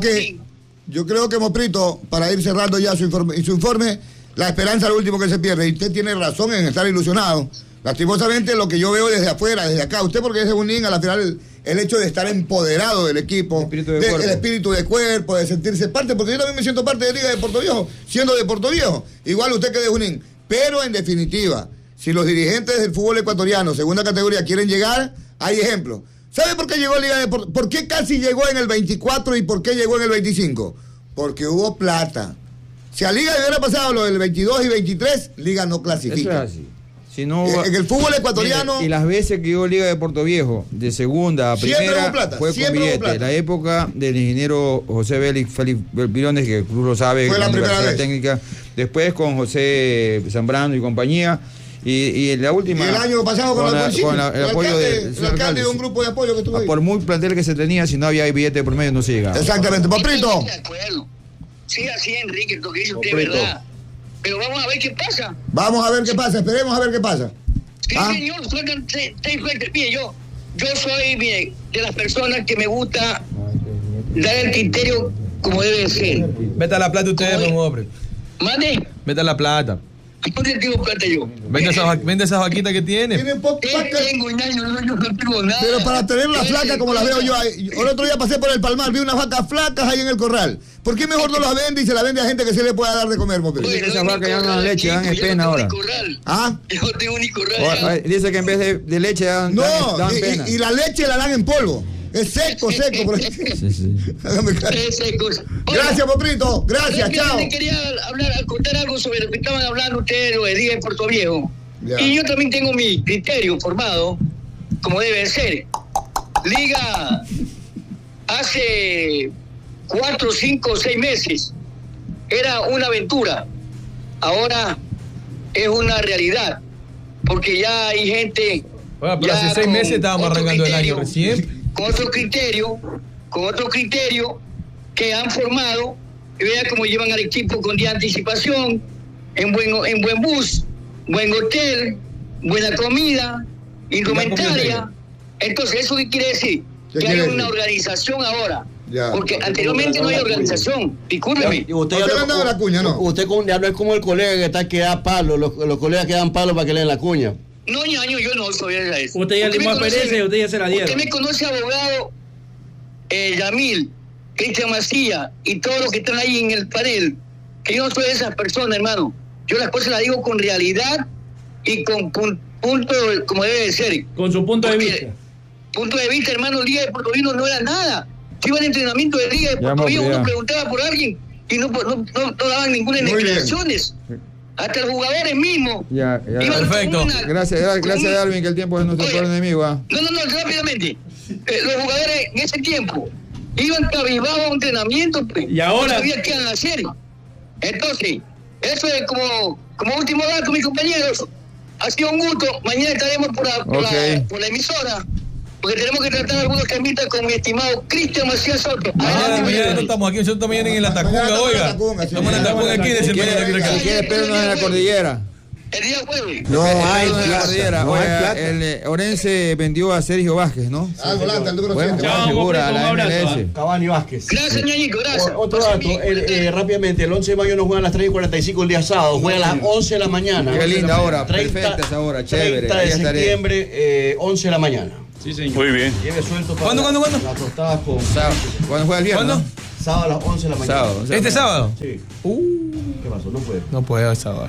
Yo creo que Moprito, para ir cerrando ya su informe, la esperanza es lo último que se pierde. Y usted tiene razón en estar ilusionado. Lastimosamente, lo que yo veo desde afuera, desde acá, usted porque es de Junín, al final el hecho de estar empoderado del equipo, el espíritu de cuerpo, de sentirse parte, porque yo también me siento parte de Liga de Puerto Viejo, siendo de Puerto Viejo, igual usted que de Junín. Pero en definitiva, si los dirigentes del fútbol ecuatoriano, segunda categoría, quieren llegar, hay ejemplos. ¿Sabe por qué llegó Liga de Puerto? ¿Por qué casi llegó en el 24 y por qué llegó en el 25? Porque hubo plata. Si a Liga hubiera pasado lo del 22 y 23, Liga no clasifica. Eso es así. Si no, en el fútbol ecuatoriano... Y las veces que llegó Liga de Puerto Viejo, de segunda a primera, fue con billete. La época del ingeniero José Félix Virones, que el club lo sabe, fue la primera vez. Técnica. Después con José Zambrano y compañía. Y la última... Y el año pasado con el apoyo del alcalde de un grupo de apoyo que estuvo ahí. Por muy plantel que se tenía, si no había billete por medio, no se llegaba. Exactamente. Poprito. Sí, así, Enrique, lo que dice usted es verdad. Pero vamos a ver qué pasa. Vamos a ver qué pasa, esperemos a ver qué pasa. Sí, señor, ten fuerte. Mire, yo soy de las personas que me gusta dar el criterio como debe ser. Vete a la plata ustedes, hombre. ¿Mande? Vete a la plata. ¿Dónde tengo plata yo? Vende esas vaquitas que tiene. Tiene poco tengo, yo no tengo nada. Pero para tener las flacas como las veo yo, el otro día pasé por el Palmar, vi unas vacas flacas ahí en el corral. ¿Por qué mejor no las vende y se las vende a gente que se le pueda dar de comer, Moprito? Dice que esas vacas ya no dan leche, dan pena ahora. ¿Ah? Yo no tengo ni corral. Dice que en vez de leche dan pena. Y la leche la dan en polvo. Es seco. Sí. Es seco. Gracias, Poprito. Gracias, chao. Yo quería contar algo sobre lo que estaban hablando ustedes de Liga de Puerto Viejo. Ya. Y yo también tengo mi criterio formado, como debe ser. Liga hace 4, 5, 6 meses era una aventura. Ahora es una realidad. Porque ya hay gente... Bueno, pero hace 6 meses estábamos arrancando el año recién. Con otro criterio que han formado, y vea cómo llevan al equipo con día de anticipación, en buen bus, buen hotel, buena comida, indumentaria. Entonces, ¿eso qué quiere decir? Que hay una organización ahora. Ya. Porque anteriormente no hay organización. Discúlpeme. Usted ya no la cuña, ¿no? Usted ya no es como el colega que da palo, los colegas que dan palo para que le den la cuña. No, ñaño, yo no soy eso. Usted ya le dio a Pérez y usted ya se la dieron. Usted me conoce, abogado Yamil, Cristian Macías y todos los que están ahí en el panel, que yo no soy de esas personas, hermano. Yo las cosas las digo con realidad y con punto, como debe de ser. Con su punto de vista. Punto de vista, hermano, Liga de Puerto Viejo no era nada. Yo iba al entrenamiento de Liga de Puerto Viejo, uno preguntaba por alguien y no daban ninguna declaraciones. Hasta los jugadores mismos. Ya. Perfecto. Gracias, Darwin, que el tiempo es nuestro peor enemigo. No, rápidamente. Los jugadores en ese tiempo iban cabizbajos a un entrenamiento. Y ahora. No sabían qué iban a hacer. Entonces, eso es como último dato, mis compañeros. Ha sido un gusto. Mañana estaremos por la emisora. Porque tenemos que tratar algunos temitas con mi estimado Cristian Macías Soto. Mañana no estamos aquí, nosotros estamos en la Tacunga, oiga. Estamos en la Tacunga aquí, Si quiere, espérenos en la cordillera. El día jueves. No hay plata. El Orense vendió a Sergio Vázquez, ¿no? Volante, al número 7. Buena figura a la MLS. Cavani Vázquez. Gracias, Ñañico, gracias. Otro dato, rápidamente, el 11 de mayo no juega a las 3:45 el día sábado, juega a las 11 de la mañana. Qué linda hora, perfecta esa hora, chévere. 30 de septiembre, 11 de la mañana. Sí, señor. Muy bien. Lleve suelto para ¿Cuándo? las tostadas con... ¿Cuándo juega el viernes? ¿Cuándo? Sábado a las 11 de la mañana. ¿Este sábado? Sí. ¿Qué pasó? No puede. No puede el sábado.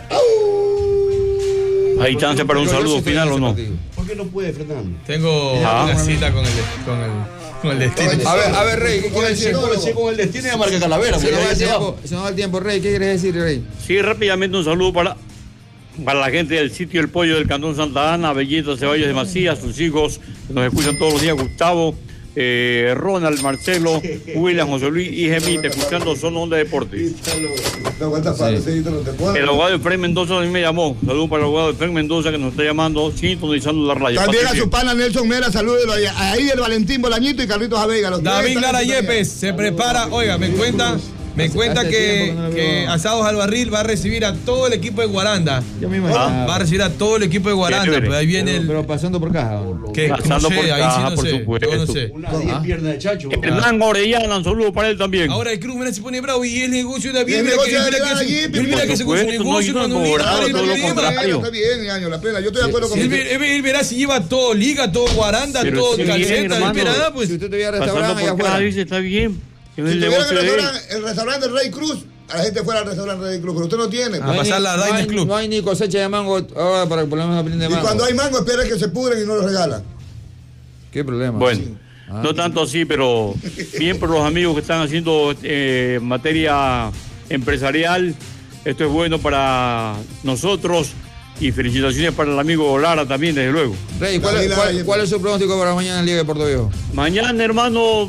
¿Hay chance para un saludo final o no? ¿Por qué no puede, Fernando? Tengo una cita con el destino. A ver, Rey, ¿qué quieres decir? Con el destino y a Marca Calavera. Se nos va el tiempo, Rey. ¿Qué quieres decir, Rey? Sí, rápidamente un saludo para la gente del sitio El Pollo del Cantón Santa Ana, Bellita Ceballos de Macías, sus hijos que nos escuchan todos los días, Gustavo, Ronald, Marcelo, William, José Luis y Gemita, escuchando Zona Onda Deportes. El abogado Efraín Mendoza también me llamó. Saludos para el abogado Efraín Mendoza que nos está llamando, sintonizando la radio. También a su pana Nelson Mera, salúdelo ahí el Valentín Bolañito y Carlitos Aveiga. David Lara Yepes se prepara, oiga, me cuenta que Asados al Barril va a recibir a todo el equipo de Guaranda. Yo me imagino. Va a recibir a todo el equipo de Guaranda. Pero ahí viene pero pasando por caja. Pasando por caja, por supuesto. Yo no sé. Una 10 piernas de Chacho. Hernán Orellana, un saludo para él también. Ahora el club se pone bravo y el negocio de David. Mira que se con su negocio cuando está bien, año, la plena. Yo estoy de acuerdo con él verá si lleva todo, liga, todo Guaranda, todo calceta. Pues si usted tuviera restaurante allá afuera, dice, está bien. Si tuviera el restaurante Rey Cruz, a la gente fuera al restaurante Rey Cruz, pero usted no tiene. A pasar la Diners Club. No hay ni cosecha de mango ahora para que por lo menos aprenda mango. Y cuando hay mango, espera que se pudren y no lo regalan. ¿Qué problema? Bueno, no tanto así, pero bien por los amigos que están haciendo materia empresarial. Esto es bueno para nosotros. Y felicitaciones para el amigo Lara también, desde luego. Rey, ¿cuál es su pronóstico para mañana en Liga de Puerto Viejo? Mañana, hermano,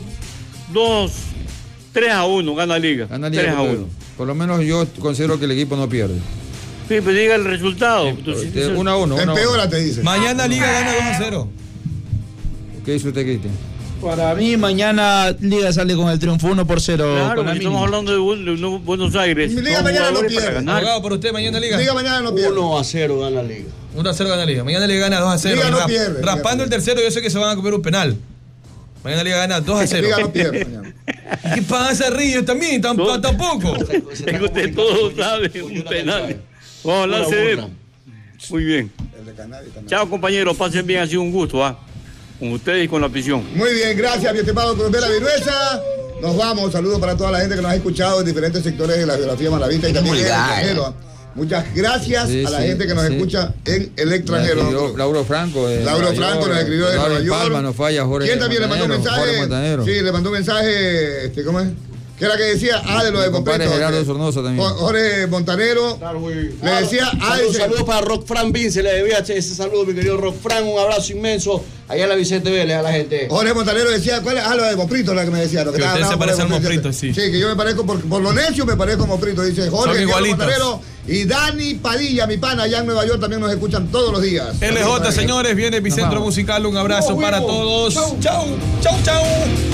3-1 gana Liga. Gana Liga 3-1. Por lo menos yo considero que el equipo no pierde. Sí, pero diga el resultado. 1-1. Empeora, te dice. Mañana Liga gana 2-0. ¿Qué dice usted, Cristian? Para mí, mañana Liga sale con el triunfo 1-0. Claro, estamos hablando de Buenos Aires. Liga mañana no pierde. Abogado, por usted, mañana Liga. Liga mañana no pierde. 1-0 gana Liga. 1-0 gana Liga. Mañana Liga gana 2-0. Liga no pierde. Raspando el tercero, yo sé que se van a comer un penal. Mañana Liga gana 2-0. Liga no pierde mañana. ¿Qué pasa, Ríos también? Tampoco. Es que usted todo sabe, un penal. Vamos a hablar de... Muy bien. Chao, compañeros. Pasen bien, ha sido un gusto, con ustedes y con la afición. Muy bien, gracias, mi estimado Cruz Vela Viruesa. Nos vamos, saludos para toda la gente que nos ha escuchado en diferentes sectores de la geografía malavista y también en el extranjero. Muchas gracias a la gente que nos escucha en el extranjero. Lauro Franco. Lauro Franco nos escribió de Nueva York. Palma, no falla, Jorge. ¿Quién también le mandó un mensaje? Sí, le mandó un mensaje, ¿cómo es? ¿Qué era que decía? De lo de Pompeto. Gerardo Sornosa también. Jorge Montanero. Le decía, un saludo para Rock Fran Bin, se le debía ese saludo, mi querido Rock Fran, un abrazo inmenso allá en la Vicente Vélez a la gente. Jorge Montanero decía, ¿cuál es? Lo de Moprito, la que me decía. Lo que usted se parece al Moprito, sí. Sí, que yo me parezco, por lo necio me parezco a Moprito, dice Jorge Montanero. Y Dani Padilla, mi pana, allá en Nueva York también nos escuchan todos los días. LJ, señores, viene Epicentro Musical, un abrazo para todos. Chau.